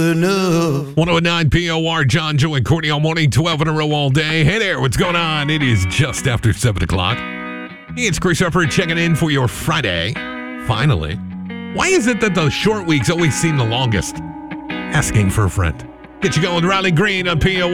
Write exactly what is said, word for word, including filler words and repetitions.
enough. one oh nine P O R, John, Joe, and Courtney all morning, twelve in a row all day. Hey there, what's going on? It is just after seven o'clock. Hey, it's Chris Harper checking in for your Friday. Finally. Why is it that the short weeks always seem the longest? Asking for a friend. Get you going with Riley Green on P O R.